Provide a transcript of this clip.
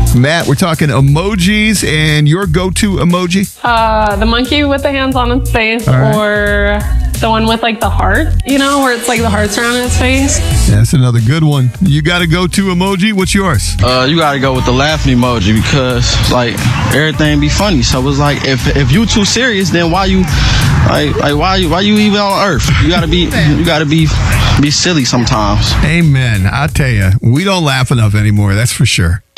Matt, we're talking emojis and your go-to emoji? The monkey with the hands on its face, right. or the one with like the heart, where it's like the heart's around its face. That's another good one. You got a go-to emoji? What's yours? You gotta go with the laughing emoji because like everything be funny. So it's like if you too serious, then why you why you even on earth? You gotta be silly sometimes. Amen. I tell you, we don't laugh enough anymore. That's for sure.